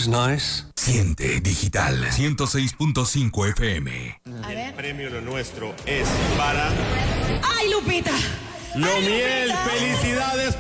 was nice. Siente Digital 106.5 FM. El premio Lo Nuestro es para... ¡Ay, Lupita! ¡Lomiel! ¡Felicidades